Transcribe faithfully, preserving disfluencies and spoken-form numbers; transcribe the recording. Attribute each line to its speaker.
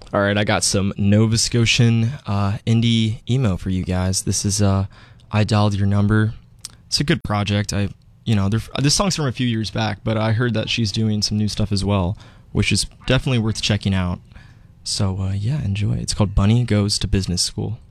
Speaker 1: All right, I got some Nova Scotian uh, indie emo for you guys. This is uh, I Dialed Your Number. It's a good project. I, you know, this song's from a few years back, but I heard that she's doing some new stuff as well, which is definitely worth checking out. So uh, yeah, enjoy. It's called Bunny Goes to Business School.